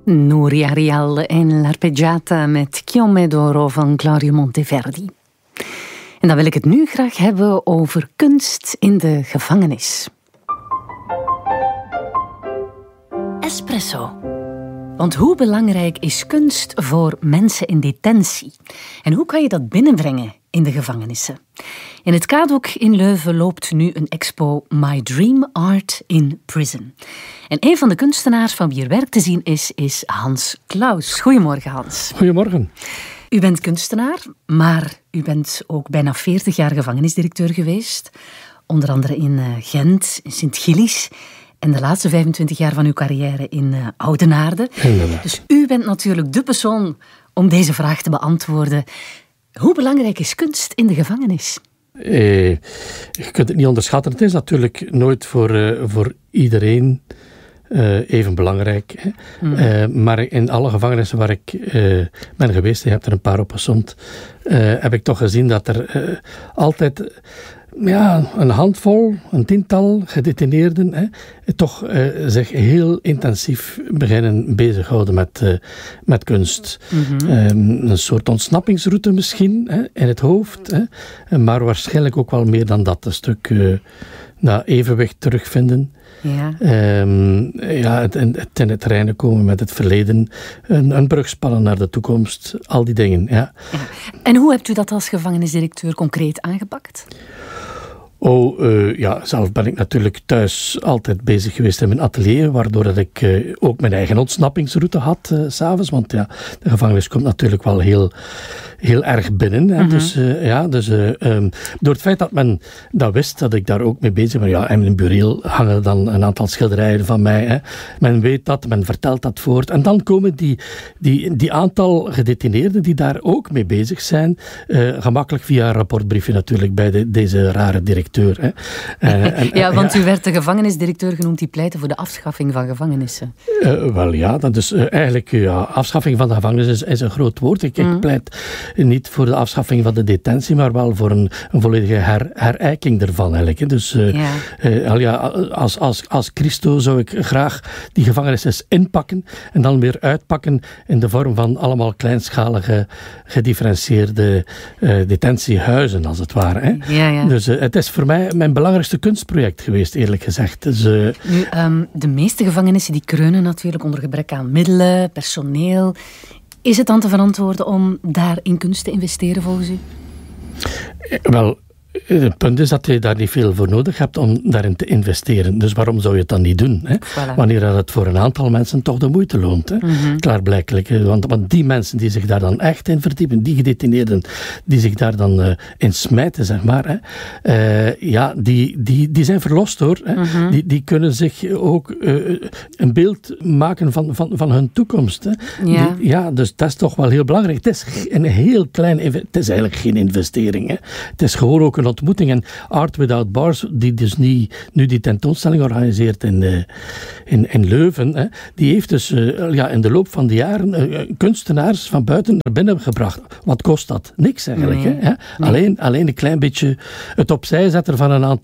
Núria Rial en L'Arpeggiata met Chiome d'Oro van Claudio Monteverdi. En dan wil ik het nu graag hebben over kunst in de gevangenis. Espresso. Want hoe belangrijk is kunst voor mensen in detentie? En hoe kan je dat binnenbrengen in de gevangenissen? In het KADOK in Leuven loopt nu een expo My Dream Art in Prison. En een van de kunstenaars van wie er werk te zien is Hans Claus. Goedemorgen, Hans. Goedemorgen. U bent kunstenaar, maar u bent ook bijna 40 jaar gevangenisdirecteur geweest. Onder andere in Gent, in Sint-Gillis. En de laatste 25 jaar van uw carrière in Oudenaarde. Inderdaad. Dus u bent natuurlijk de persoon om deze vraag te beantwoorden. Hoe belangrijk is kunst in de gevangenis? Je kunt het niet onderschatten. Het is natuurlijk nooit voor iedereen even belangrijk. Hè. Maar in alle gevangenissen waar ik ben geweest, je hebt er een paar opgezomd, heb ik toch gezien dat er altijd een handvol, een tiental gedetineerden toch zich heel intensief beginnen bezighouden met kunst. Mm-hmm. Een soort ontsnappingsroute misschien in het hoofd, maar waarschijnlijk ook wel meer dan dat. Een stuk evenwicht terugvinden. Ja. Het in het reinen komen met het verleden, een brug spannen naar de toekomst, al die dingen. Ja. Ja. En hoe hebt u dat als gevangenisdirecteur concreet aangepakt? Zelf ben ik natuurlijk thuis altijd bezig geweest in mijn atelier, waardoor dat ik ook mijn eigen ontsnappingsroute had 's avonds. Want ja, de gevangenis komt natuurlijk wel heel erg binnen. Hè. Mm-hmm. Dus door het feit dat men dat wist, dat ik daar ook mee bezig ben. Ja, in mijn bureau hangen dan een aantal schilderijen van mij. Hè. Men weet dat, men vertelt dat voort. En dan komen die aantal gedetineerden die daar ook mee bezig zijn, gemakkelijk via een rapportbriefje natuurlijk bij deze rare directeur. Hè. Want u werd de gevangenisdirecteur genoemd die pleitte voor de afschaffing van gevangenissen. Dat is eigenlijk afschaffing van de gevangenis is een groot woord. Ik pleit niet voor de afschaffing van de detentie, maar wel voor een volledige herijking ervan eigenlijk. Hè. Dus als Christo zou ik graag die gevangenis eens inpakken en dan weer uitpakken in de vorm van allemaal kleinschalige, gedifferentieerde detentiehuizen, als het ware. Hè. Ja. Dus het is voor mij mijn belangrijkste kunstproject geweest, eerlijk gezegd. Dus, de meeste gevangenissen die kreunen natuurlijk onder gebrek aan middelen, personeel. Is het dan te verantwoorden om daar in kunst te investeren volgens u? Wel, het punt is dat je daar niet veel voor nodig hebt om daarin te investeren. Dus waarom zou je het dan niet doen? Hè? Voilà. Wanneer het voor een aantal mensen toch de moeite loont. Hè? Mm-hmm. Klaarblijkelijk. Want die mensen die zich daar dan echt in verdiepen, die gedetineerden die zich daar dan in smijten, zeg maar. Hè? Die zijn verlost hoor. Hè? Mm-hmm. Die kunnen zich ook een beeld maken van hun toekomst. Hè? Ja. Dus dat is toch wel heel belangrijk. Het is een heel klein... Het is eigenlijk geen investering. Hè? Het is gewoon ook een ontmoeting. En Art Without Bars, die dus nu die tentoonstelling organiseert in Leuven, hè, die heeft dus in de loop van de jaren kunstenaars van buiten naar binnen gebracht. Wat kost dat? Niks eigenlijk. Nee. Hè? Nee. Alleen een klein beetje het opzij zetten van een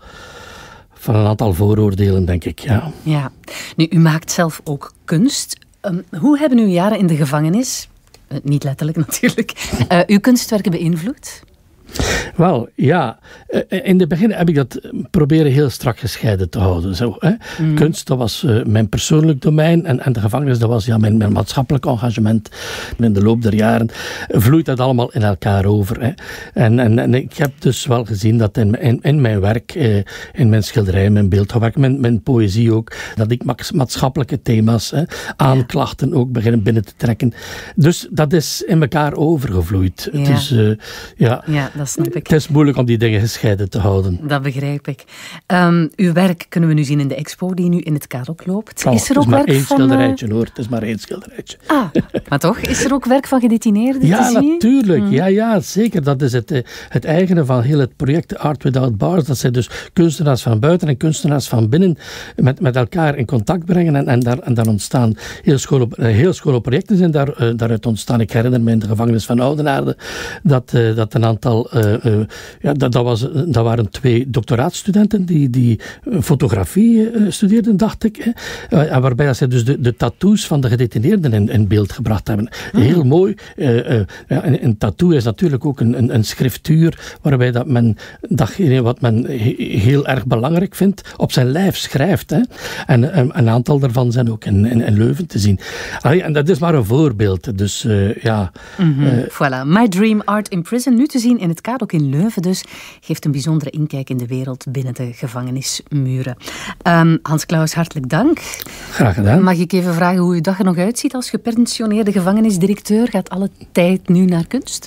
aantal vooroordelen, denk ik. Ja. Nu, u maakt zelf ook kunst. Hoe hebben uw jaren in de gevangenis, niet letterlijk natuurlijk, uw kunstwerken beïnvloed? Wel, ja. In het begin heb ik dat proberen heel strak gescheiden te houden. Zo, hè. Kunst, dat was mijn persoonlijk domein. En de gevangenis, dat was mijn maatschappelijk engagement. In de loop der jaren vloeit dat allemaal in elkaar over. Hè. En ik heb dus wel gezien dat in mijn werk, in mijn schilderijen, mijn beeldhouwwerk, mijn poëzie ook, dat ik maatschappelijke thema's, aanklachten ook beginnen binnen te trekken. Dus dat is in elkaar overgevloeid. Ja. Dus dat snap ik. Het is moeilijk om die dingen gescheiden te houden. Dat begrijp ik. Uw werk kunnen we nu zien in de expo die nu in het KADOK loopt. Is er ook werk van... Het is maar één schilderijtje hoor. Het is maar één schilderijtje. Maar toch? Is er ook werk van gedetineerden te zien? Ja, natuurlijk. Ja, zeker. Dat is het eigene van heel het project Art Without Bars. Dat zij dus kunstenaars van buiten en kunstenaars van binnen met elkaar in contact brengen. En daar ontstaan heel schone projecten zijn daaruit ontstaan. Ik herinner me in de gevangenis van Oudenaarde dat een aantal geval, dat waren 2 doctoraatstudenten die fotografie studeerden, dacht ik. En waarbij ze dus de tattoos van de gedetineerden in beeld gebracht hebben. Heel mooi. Een tattoo is natuurlijk ook een schriftuur waarbij dat men datgene wat men heel erg belangrijk vindt op zijn lijf schrijft. Hè. En een aantal daarvan zijn ook in Leuven te zien. En dat is maar een voorbeeld. Dus Voilà. My Dream Art in Prison, nu te zien in het KADOK in Leuven dus, geeft een bijzondere inkijk in de wereld binnen de gevangenismuren. Hans-Claus, hartelijk dank. Graag gedaan. Mag ik even vragen hoe uw dag er nog uitziet als gepensioneerde gevangenisdirecteur? Gaat alle tijd nu naar kunst?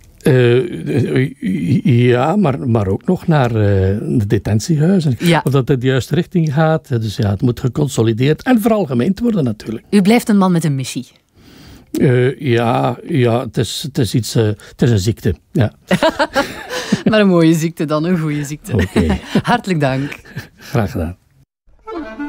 Ja, maar ook nog naar de detentiehuizen. Ja. Of dat het de juiste richting gaat. Dus ja, het moet geconsolideerd en veralgemeend worden natuurlijk. U blijft een man met een missie. Ja, het is iets. Het is een ziekte. Ja. Maar een mooie ziekte dan, een goede ziekte. Okay. Hartelijk dank. Graag gedaan.